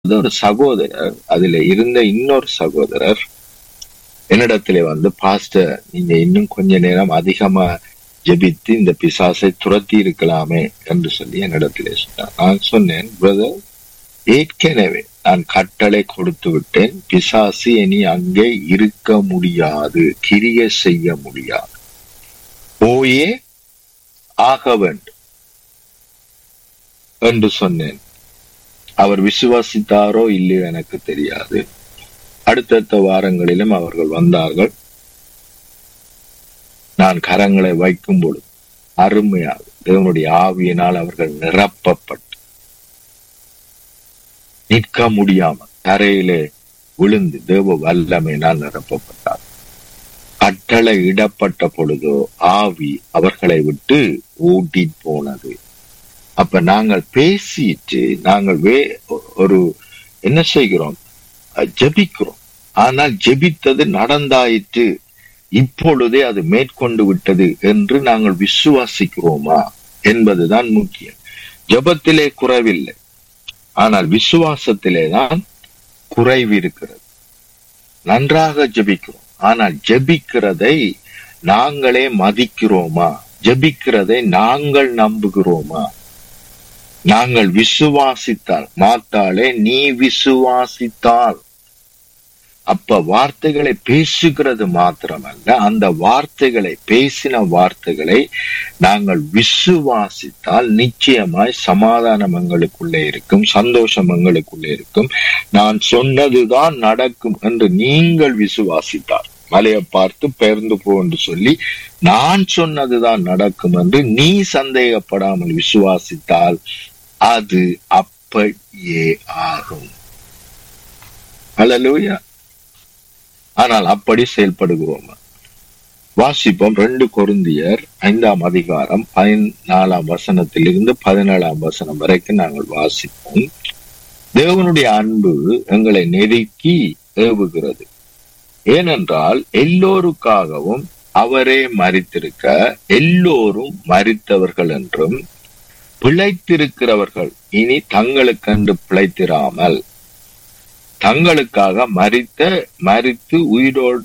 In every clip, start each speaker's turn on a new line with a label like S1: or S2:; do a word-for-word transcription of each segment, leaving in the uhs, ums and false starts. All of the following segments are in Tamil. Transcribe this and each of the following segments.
S1: ஒரு சகோதரர், அதுல இருந்த இன்னொரு சகோதரர் என்னிடத்திலே வந்து, பாஸ்டர் நீங்க இன்னும் கொஞ்ச நேரம் அதிகமா ஜெபித்து இந்த பிசாசை துரத்தி இருக்கலாமே என்று சொல்லி என்னிடத்திலே சொன்னார். நான் சொன்னேன், பிரதர், ஏற்கனவே நான் கட்டளை கொடுத்து விட்டேன், பிசாசு இனி அங்கே இருக்க முடியாது, கிரியை செய்ய முடியாது, போயே ஆக வேண்டும் என்று சொன்னேன். அவர் விசுவாசித்தாரோ இல்லையோ எனக்கு தெரியாது. அடுத்தடுத்த வாரங்களிலும் அவர்கள் வந்தார்கள். நான் கரங்களை வைக்கும் பொழுது அருமையாக தேவனுடைய ஆவியினால் அவர்கள் நிரப்பப்பட்டு நிற்க முடியாமல் தரையிலே விழுந்து தேவ வல்லமையினால் நிரப்பப்பட்டார். கட்டளை இடப்பட்ட பொழுதோ ஆவி அவர்களை விட்டு ஓட்டி போனது. அப்ப நாங்கள் பேசிட்டு நாங்கள் வே ஒரு என்ன செய்கிறோம், ஜெபிக்கிறோம். ஆனால் ஜெபித்தது நடந்தாயிற்று, இப்பொழுதே அது மேற்கொண்டு விட்டது என்று நாங்கள் விசுவாசிக்கிறோமா என்பதுதான் முக்கியம். ஜெபத்திலே குறைவில்லை, ஆனால் விசுவாசத்திலே தான் குறைவு இருக்கிறது. நன்றாக ஜெபிக்கிறோம், ஆனால் ஜெபிக்கிறதை நாங்களே மதிக்கிறோமா? ஜெபிக்கிறதை நாங்கள் நம்புகிறோமா? நாங்கள் விசுவாசித்தால், மாத்தாளே நீ விசுவாசித்தால், அப்ப வார்த்தைகளை பேசுகிறது மாத்திரமல்ல, அந்த வார்த்தைகளை பேசின வார்த்தைகளை நாங்கள் விசுவாசித்தால் நிச்சயமாய் சமாதானம் எங்களுக்குள்ளே இருக்கும், சந்தோஷம் எங்களுக்குள்ளே இருக்கும். நான் சொன்னதுதான் நடக்கும் என்று நீங்கள் விசுவாசித்தால், மலையை பார்த்து பெயர்ந்து போ என்று சொல்லி நான் சொன்னதுதான் நடக்கும் என்று நீ சந்தேகப்படாமல் விசுவாசித்தால் அது அப்படியே ஆகும். அல்லேலூயா. ஆனால் அப்படி செயல்படுகிறோமா? வாசிப்போம். ரெண்டு கொரிந்தியர் ஐந்தாம் அதிகாரம் பதினாலாம் வசனத்திலிருந்து பதினேழாம் வசனம் வரைக்கும் நாங்கள் வாசிப்போம். தேவனுடைய அன்பு எங்களை நெருக்கி ஏவுகிறது. ஏனென்றால் எல்லோருக்காகவும் அவரே மரித்திருக்க எல்லோரும் மரித்தவர்கள் என்றும், பிழைத்திருக்கிறவர்கள் இனி தங்களுக்கென்று பிழைத்திராமல் தங்களுக்காக மரித்த மரித்து உயிரோடு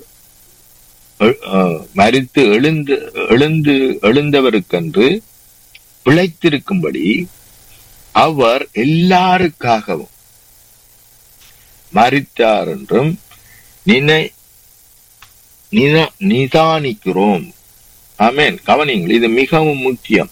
S1: மரித்து எழுந்து எழுந்து எழுந்தவருக்கென்று பிழைத்திருக்கும்படி அவர் எல்லாருக்காகவும் மரித்தார் என்றும் நினை நிதானிக்கிறோம். ஆமென். கவனிங்கள், இது மிகவும் முக்கியம்.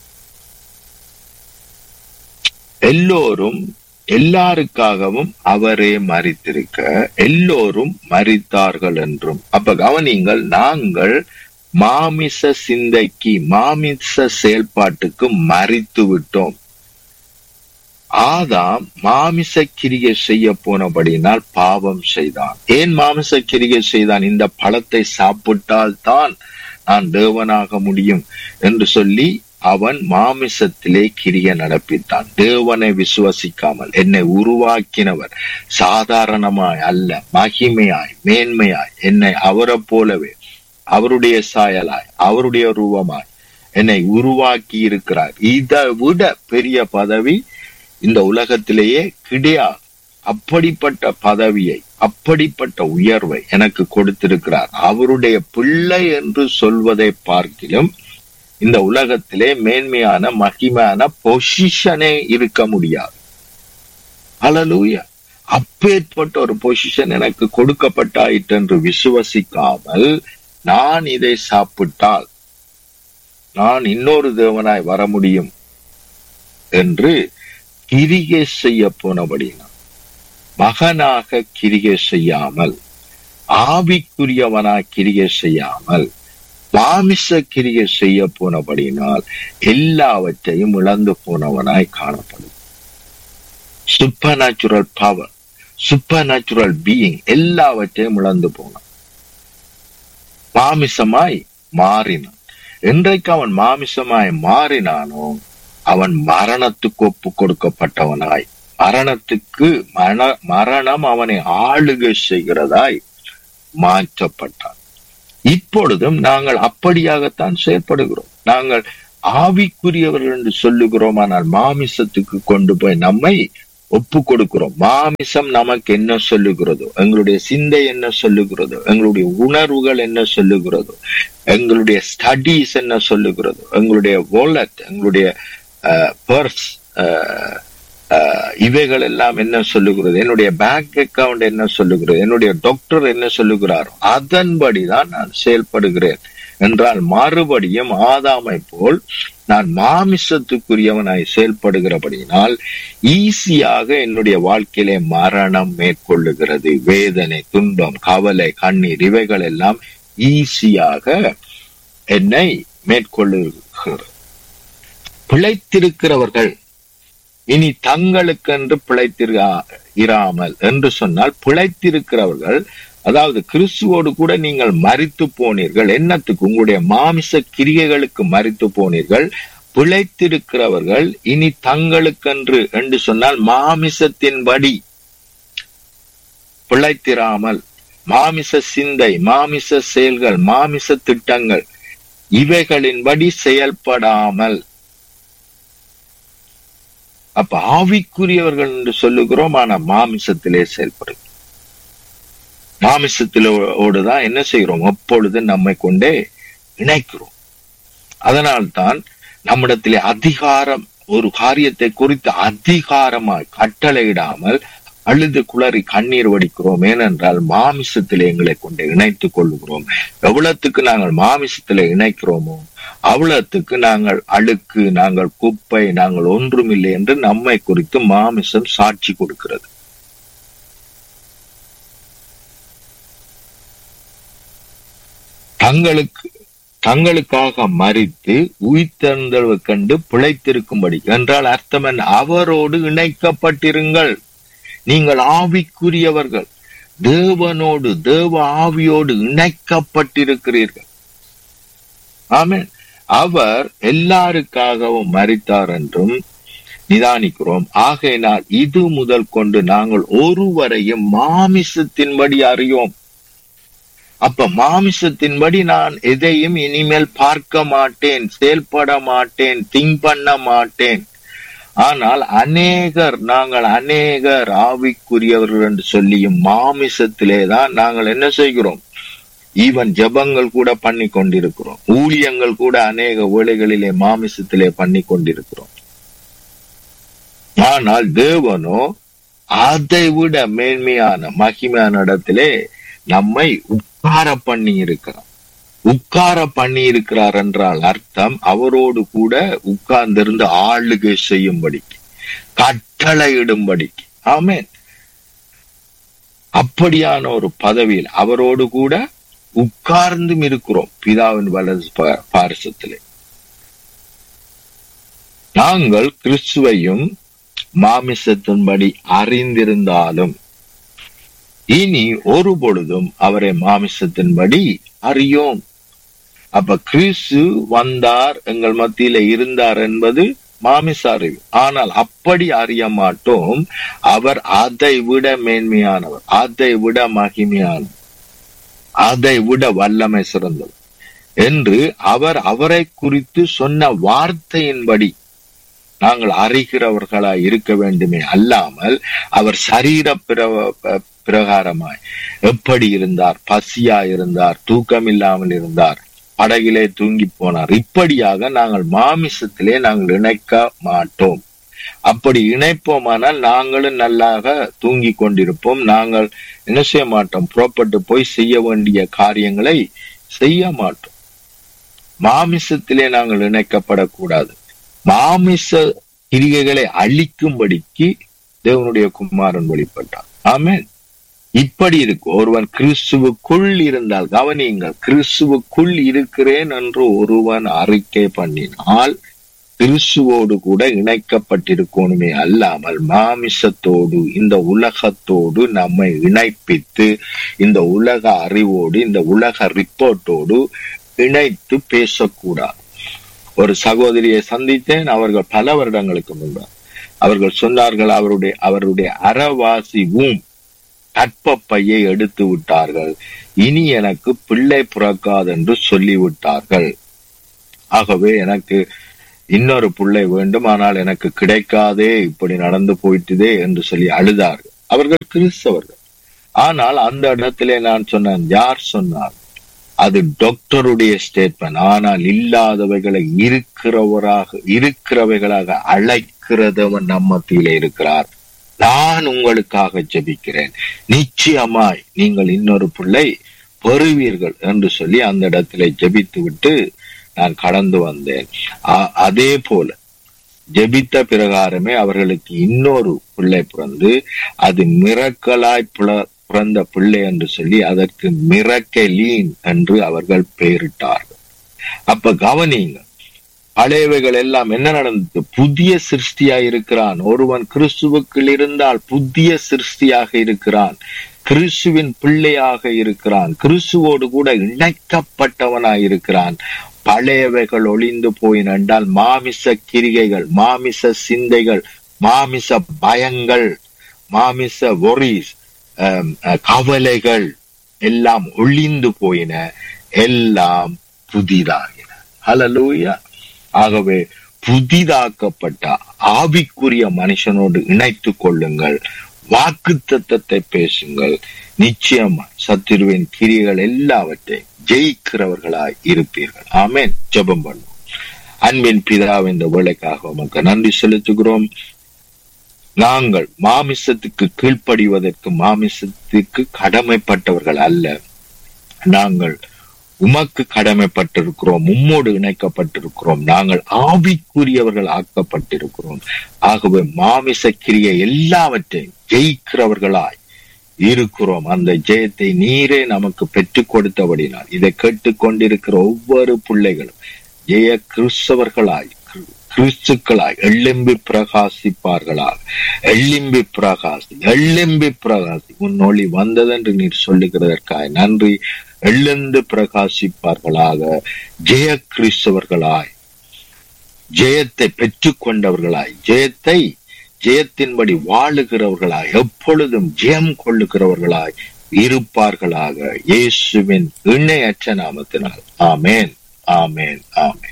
S1: எல்லோரும் எல்லாருக்காகவும் அவரே மரித்திருக்க எல்லோரும் மரித்தார்கள் என்றும். அப்ப கவனிங்கள், நாங்கள் மாமிச சிந்தைக்கு, மாமிச செயல்பாட்டுக்கு மரித்து விட்டோம். ஆதாம் மாமிச கிரியை செய்ய போனபடினால் பாவம் செய்தான். ஏன் மாமிச கிரியை செய்தான்? இந்த பழத்தை சாப்பிட்டால் தான் நான் தேவனாக முடியும் என்று சொல்லி அவன் மாமிசத்திலே கிரிய நடப்பித்தான். தேவனை விசுவசிக்காமல், என்னை உருவாக்கினவர் சாதாரணமாய் அல்ல, மகிமையாய் மேன்மையாய் என்னை அவரை போலவே அவருடைய சாயலாய் அவருடைய ரூபமாய் என்னை உருவாக்கி இருக்கிறார். இதை விட பெரிய பதவி இந்த உலகத்திலேயே கிடையாது. அப்படிப்பட்ட பதவியை, அப்படிப்பட்ட உயர்வை எனக்கு கொடுத்திருக்கிறார். அவருடைய பிள்ளை என்று சொல்வதை பார்க்கிலும் இந்த உலகத்திலே மேன்மையான மகிமையான பொசிஷனே இருக்க முடியாது. அல்லேலூயா. அப்பேற்பட்ட ஒரு பொசிஷன் எனக்கு கொடுக்கப்பட்டாயிற்று என்று விசுவசிக்காமல் நான் இதை சாப்பிட்டால் நான் இன்னொரு தேவனாய் வர முடியும் என்று கிரிகை செய்ய போனபடினா, மகனாக கிரிகை செய்யாமல், ஆவிக்குரியவனாய் கிரிகை செய்யாமல், மாமிச கிரியை செய்ய போனபடினால் எல்லாவற்றையும் இழந்து போனவனாய் காணப்படும். Super natural power, super natural being எல்லாவற்றையும் இழந்து போனான். மாமிசமாய் மாறினான். என்றைக்கு அவன் மாமிசமாய் மாறினானோ அவன் மரணத்துக்கு ஒப்பு கொடுக்கப்பட்டவனாய், மரணத்துக்கு மரண மரணம் அவனை ஆளுகை செய்கிறதாய் மாற்றப்பட்டான். இப்பொழுதும் நாங்கள் அப்படியாகத்தான் செயல்படுகிறோம். நாங்கள் ஆவிக்குரியவர்கள் என்று சொல்லுகிறோம், ஆனால் மாமிசத்துக்கு கொண்டு போய் நம்மை ஒப்பு கொடுக்கிறோம். மாமிசம் நமக்கு என்ன சொல்லுகிறதோ, எங்களுடைய சிந்தை என்ன சொல்லுகிறதோ, எங்களுடைய உணர்வுகள் என்ன சொல்லுகிறதோ, எங்களுடைய ஸ்டடீஸ் என்ன சொல்லுகிறதோ, எங்களுடைய வாலெட், எங்களுடைய பர்ஸ், இவைகள் எல்லாம் என்ன சொல்லுகிறது, என்னுடைய பேங்க் அக்கவுண்ட் என்ன சொல்லுகிறது, என்னுடைய டாக்டர் என்ன சொல்லுகிறாரோ அதன்படிதான் நான் செயல்படுகிறேன் என்றால் மறுபடியும் ஆதாமை போல் நான் மாமிசத்துக்குரியவனாய் செயல்படுகிறபடியினால் ஈஸியாக என்னுடைய வாழ்க்கையிலே மரணம் மேற்கொள்ளுகிறது. வேதனை, துன்பம், கவலை, கண்ணீர் இவைகள் எல்லாம் ஈஸியாக என்னை மேற்கொள்ளுகிறது. பிழைத்திருக்கிறவர்கள் இனி தங்களுக்கென்று பிழைத்திராமல் என்று சொன்னால், பிழைத்திருக்கிறவர்கள் அதாவது கிறிஸ்துவோடு கூட நீங்கள் மரித்து போனீர்கள். என்னத்துக்கு? உங்களுடைய மாமிச கிரியைகளுக்கு மரித்து போனீர்கள். பிழைத்திருக்கிறவர்கள் இனி தங்களுக்கென்று என்று சொன்னால் மாமிசத்தின்படி பிழைத்திராமல், மாமிச சிந்தை, மாமிச செயல்கள், மாமிச திட்டங்கள் இவைகளின்படி செயல்படாமல். அப்ப ஆவிக்குரியவர்கள் என்று சொல்லுகிறோம், ஆனா மாமிசத்திலே செயல்படும். மாமிசத்திலோடுதான் என்ன செய்கிறோம்? எப்பொழுது நம்மை கொண்டே இணைக்கிறோம். அதனால்தான் நம்மிடத்திலே அதிகாரம், ஒரு காரியத்தை குறித்து அதிகாரமாய் கட்டளையிடாமல் அழுது குளறி கண்ணீர் வடிக்கிறோம். ஏனென்றால் மாமிசத்திலே எங்களை கொண்டு இணைத்துக் கொள்ளுகிறோம். எவ்வளவுக்கு நாங்கள் மாமிசத்திலே இணைக்கிறோமோ அவ்வளவுக்கு நாங்கள் அழுக்கு, நாங்கள் குப்பை, நாங்கள் ஒன்றுமில்லை என்று நம்மை குறித்து மாமிசம் சாட்சி கொடுக்கிறது. தங்களுக்கு தங்களுக்காக மரித்து உயிர்த்தெழுந்தவை கண்டு பிழைத்திருக்கும்படி என்றால் அர்த்தம் என்ன? அவரோடு இணைக்கப்பட்டிருங்கள். நீங்கள் ஆவிக்குரியவர்கள், தேவனோடு, தேவ ஆவியோடு இணைக்கப்பட்டிருக்கிறீர்கள். ஆமென். அவர் எல்லாருக்காகவும் மரித்தார் என்றும் நிதானிக்கிறோம். ஆகையினால் இது முதல் கொண்டு நாங்கள் ஒருவரையும் மாமிசத்தின்படி அறியோம். அப்ப மாமிசத்தின்படி நான் எதையும் இனிமேல் பார்க்க மாட்டேன், செயல்பட மாட்டேன், திங்க் பண்ண மாட்டேன். ஆனால் அநேகர், நாங்கள் அநேகர் ஆவிக்குரியவர்கள் என்று சொல்லியும் மாமிசத்திலேதான் நாங்கள் என்ன செய்கிறோம்? ஈவன் ஜபங்கள் கூட பண்ணி கொண்டிருக்கிறோம். ஊழியங்கள் கூட அநேக வேளைகளிலே மாமிசத்திலே பண்ணி கொண்டிருக்கிறோம். ஆனால் தேவனோ அதை விட மேன்மையான மகிமையான இடத்திலே நம்மை உட்கார பண்ணி இருக்கிறார். உட்கார பண்ணி இருக்கிறார் என்றால் அர்த்தம் அவரோடு கூட உட்கார்ந்திருந்து ஆளுகை செய்யும்படிக்கு, கட்டளையிடும்படிக்கு. ஆமென். அப்படியான ஒரு பதவியில் அவரோடு கூட உட்கார்ந்தும் இருக்கிறோம் பிதாவின் வலது பாரிசத்திலே. நாங்கள் கிறிஸ்துவையும் மாமிசத்தின்படி அறிந்திருந்தாலும் இனி ஒரு பொழுதும் அவரை மாமிசத்தின்படி அறியோம். அப்ப கிறிஸ்து வந்தார், எங்கள் மத்தியில இருந்தார் என்பது மாமிச அறிவு. ஆனால் அப்படி அறிய மாட்டோம். அவர் அதை விட மேன்மையானவர், அதை விட மகிமையானவர், அதை விட வல்லமை சிறந்தவர் என்று அவர் அவரை குறித்து சொன்ன வார்த்தையின்படி நாங்கள் அறிகிறவர்களாய் இருக்க வேண்டுமே அல்லாமல் அவர் சரீர பிரகாரமாய் எப்படி இருந்தார், பசியா இருந்தார், தூக்கம் இல்லாமல் இருந்தார், படகிலே தூங்கி போனார், இப்படியாக நாங்கள் மாமிசத்திலே நாங்கள் இணைக்க மாட்டோம். அப்படி இணைப்போமானால் நாங்களும் நல்லாக தூங்கி கொண்டிருப்போம். நாங்கள் என்ன செய்ய மாட்டோம்? புறப்பட்டு போய் செய்ய வேண்டிய காரியங்களை செய்ய மாட்டோம். மாமிசத்திலே நாங்கள் இணைக்கப்படக்கூடாது. மாமிச கிரியைகளை அழிக்கும்படிக்கு தேவனுடைய குமாரன் வெளிப்பட்டார். ஆமென். இப்படி இருக்கு. ஒருவன் கிறிஸ்துவுக்குள் இருந்தால், கவனியுங்கள், கிறிஸ்துவுக்குள் இருக்கிறேன் என்று ஒருவன் அறிக்கை பண்ணினால் கிறிஸ்துவோடு கூட இணைக்கப்பட்டிருக்கணுமே அல்லாமல் மாமிசத்தோடு, இந்த உலகத்தோடு நம்மை இணைப்பித்து இந்த உலக அறிவோடு, இந்த உலக ரிப்போர்ட்டோடு இணைத்து பேசக்கூடாது. ஒரு சகோதரியை சந்தித்தேன். அவர்கள் பல வருடங்களுக்கு முன்பு அவர்கள் சொன்னார்கள், அவருடைய அவருடைய அறவாசி ஊம் கற்பப்பையை எடுத்து விட்டார்கள், இனி எனக்கு பிள்ளை பிறக்காது என்று சொல்லிவிட்டார்கள். ஆகவே எனக்கு இன்னொரு பிள்ளை வேண்டும், ஆனால் எனக்கு கிடைக்காதே, இப்படி நடந்து போயிட்டுதே என்று சொல்லி அழுதார்கள். அவர்கள் கிறிஸ்தவர்கள். ஆனால் அந்த இடத்திலே நான் சொன்னேன், யார் சொன்னார்? அது டாக்டருடைய ஸ்டேட்மெண்ட். ஆனால் இல்லாதவைகளை இருக்கிறவராக இருக்கிறவைகளாக அழைக்கிறதவன் நம்ம மத்தியிலே இருக்கிறார். நான் உங்களுக்காக ஜெபிக்கிறேன், நிச்சயமாய் நீங்கள் இன்னொரு பிள்ளை பெறுவீர்கள் என்று சொல்லி அந்த இடத்திலே ஜெபித்து விட்டு நான் கடந்து வந்தேன். அதே போல ஜெபித்த பிரகாரமே அவர்களுக்கு இன்னொரு பிள்ளை பிறந்து, அது மிரக்கலாய் பிறந்த பிள்ளை என்று சொல்லி அதற்கு மிரக்கலீன் என்று அவர்கள் பெயரிட்டார்கள். அப்ப கவனிங்க, பழையவைகள் எல்லாம் என்ன நடந்தது? புதிய சிருஷ்டியா இருக்கிறான். ஒருவன் கிறிஸ்துவுக்குள் இருந்தால் புதிய சிருஷ்டியாக இருக்கிறான், கிறிஸ்துவின் பிள்ளையாக இருக்கிறான், கிறிஸ்துவோடு கூட இணைக்கப்பட்டவனாய் இருக்கிறான். பழையவைகள் ஒளிந்து போயின என்றால் மாமிச கிரிகைகள், மாமிச சிந்தைகள், மாமிச பயங்கள், மாமிச worries, கவலைகள் எல்லாம் ஒளிந்து போயின, எல்லாம் புதிதாகின. ஹல்லேலூயா. ஆகவே புதிதாக்கப்பட்ட ஆவிக்குரிய மனுஷனோடு இணைத்துக் கொள்ளுங்கள், வாக்குத்தத்தத்தை பேசுங்கள், நிச்சயமா சத்துருவின் கிரிகள் எல்லாவற்றையும் ஜெயிக்கிறவர்களாய் இருப்பீர்கள். ஆமென். ஜெபம் பண்ணுவோம். அன்பின் பிதாவே, இந்த வேளைக்காக உமக்கு நன்றி செலுத்துகிறோம். நாங்கள் மாமிசத்துக்கு கீழ்ப்படிவதற்கு, மாமிசத்துக்கு கடமைப்பட்டவர்கள் அல்ல, நாங்கள் உமக்கு கடமைப்பட்டிருக்கிறோம், உம்மோடு இணைக்கப்பட்டிருக்கிறோம், நாங்கள் ஆவிக்குரியவர்கள் ஆக்கப்பட்டிருக்கிறோம். ஆகவே மாமிச கிரியை எல்லாவற்றையும் ஜெயிக்கிறவர்களாய் இருக்கிறோம். அந்த ஜெயத்தை நீரே நமக்கு பெற்றுக் கொடுத்தபடினால் இதை கேட்டுக்கொண்டிருக்கிற ஒவ்வொரு பிள்ளைகளும் ஜெய கிறிஸ்தவர்களாய், கிறிஸ்துக்களாய் எள்ளெம்பி பிரகாசிப்பார்களாக. எள்ளிம்பி பிரகாசி, எள்ளெம்பி பிரகாசி, உன் ஒளி வந்ததென்று நீர் சொல்லுகிறதற்காய் நன்றி. எழுந்து பிரகாசிப்பார்களாக. ஜெய கிறிஸ்தவர்களாய், ஜெயத்தை பெற்றுக் கொண்டவர்களாய், ஜெயத்தை ஜெயத்தின்படி வாழுகிறவர்களாய், எப்பொழுதும் ஜெயம் கொள்ளுகிறவர்களாய் இருப்பார்களாக. இயேசுவின் இணையற்ற நாமத்தினால் ஆமேன், ஆமேன், ஆமேன்.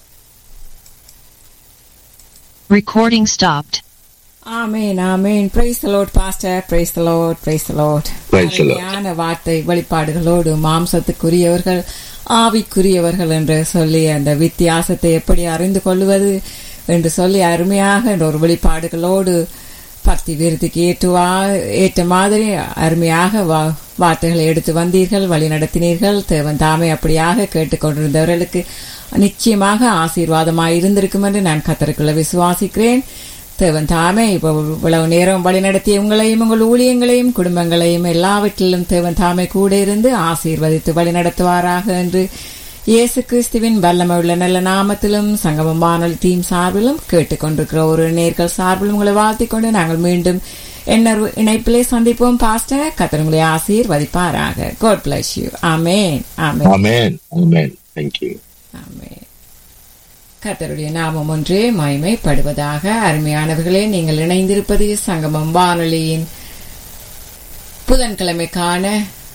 S2: Recording stopped.
S3: Amen, amen. Praise the Lord, Pastor. Praise the Lord, praise the Lord.
S1: Praise the Lord.
S3: அருமையான வார்த்தை வெளிப்பாடுகளோடு மாம்சத்துக்குரியவர்கள் ஆவிக்குரியவர்கள் என்று சொல்லி அந்த வித்தியாசத்தை எப்படி அறிந்து கொள்வது என்று சொல்லி அருமையாக என்ற ஒரு வெளிப்பாடுகளோடு பக்தி விருத்திக்கு ஏற்றுவா ஏற்ற மாதிரி அருமையாக வா வார்த்தைகளை எடுத்து வந்தீர்கள், வழி நடத்தினீர்கள். தேவன் தாமே அப்படியாக கேட்டுக்கொண்டிருந்தவர்களுக்கு நிச்சயமாக ஆசீர்வாதமாக இருந்திருக்கும் என்று நான் கர்த்தருக்குள்ள விசுவாசிக்கிறேன். தேவன் தாமே இப்போ இவ்வளவு நேரம் வழி நடத்திய உங்களையும் உங்கள் ஊழியங்களையும் குடும்பங்களையும் எல்லாவற்றிலும் தேவன் தாமே கூட இருந்து ஆசீர்வதித்து வழி நடத்துவாராக என்று இயேசு கிறிஸ்துவின் வல்லமை உள்ள நல்ல நாமத்திலும் சங்கமம் வானொலி டீம் சார்பிலும் கேட்டுக்கொண்டிருக்கிற ஒரு நேர்கள் சார்பிலும் உங்களை வாழ்த்திக் கொண்டு நாங்கள் மீண்டும் என்ன இணைப்பிலே சந்திப்போம். பாஸ்டர், கர்த்தர் உங்களை ஆசீர்வதிப்பாராக. God bless you. Amen. Amen.
S1: Amen. Amen. Thank you.
S3: Amen. கர்த்தருடைய நாமம் ஒன்றே மகிமைப்படுவதாக. அருமையானவர்களே, நீங்கள் இணைந்திருப்பது சங்கமம் வானொலியின் புதன்கிழமைக்கான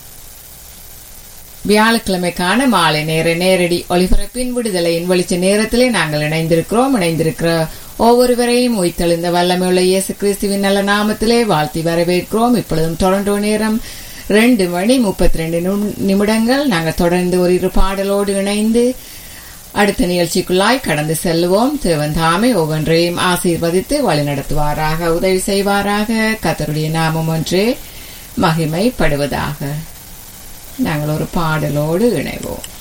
S3: வியாழக்கிழமைக்கான மாலை நேர நேரடி ஒளிபரப்பின் விடுதலையின் வெளிச்ச நேரத்திலே நாங்கள் இணைந்திருக்கிறோம். இணைந்திருக்கிற ஒவ்வொருவரையும் உயிர்த்தெழுந்த வல்லமையுள்ள இயேசு கிறிஸ்துவின் நல்ல நாமத்திலே வாழ்த்தி வரவேற்கிறோம். இப்பொழுதும் டொரண்டோ நேரம் ரெண்டு மணி முப்பத்தி ரெண்டு நிமிடங்கள். நாங்கள் தொடர்ந்து ஒரு இரு பாடலோடு இணைந்து அடுத்த நிகழ்ச்சிக்குள்ளாய் கடந்து செல்வோம். தேவன் தாமே ஒவ்வொன்றையும் ஆசீர்வதித்து வழி நடத்துவாராக, உதவி செய்வாராக. கர்த்தருடைய நாமம் ஒன்றே மகிமைப்படுவதாக. நாங்கள் ஒரு பாடலோடு இணைவோம்.